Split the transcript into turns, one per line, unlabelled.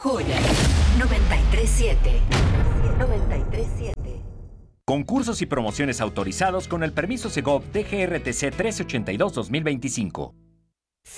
Joya 937. 937.
Concursos y promociones autorizados con el permiso Segov DGRTC 1382-2025.